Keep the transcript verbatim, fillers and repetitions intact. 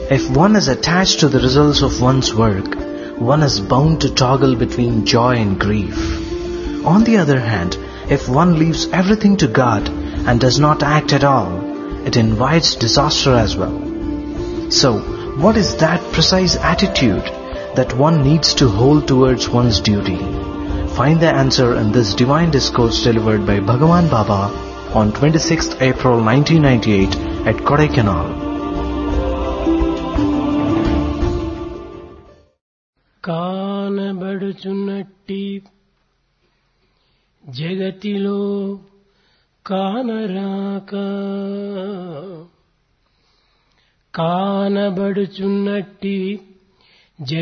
If one is attached to the results of one's work, one is bound to toggle between joy and grief. On the other hand, if one leaves everything to God and does not act at all, it invites disaster as well. So, what is that precise attitude that one needs to hold towards one's duty? Find the answer in this divine discourse delivered by Bhagavan Baba on twenty-sixth April nineteen ninety-eight at Kodaikanal. కానబడుచున్నట్టి జగతిలో కానరాక కానబడుచున్నట్టి